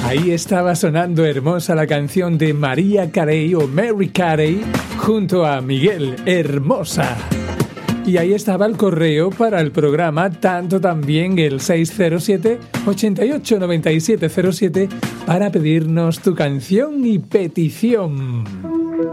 Ahí estaba sonando hermosa la canción de María Carey o Mary Carey junto a Miguel, Hermosa. Y ahí estaba el correo para el programa, tanto también el 607-889707 para pedirnos tu canción y petición.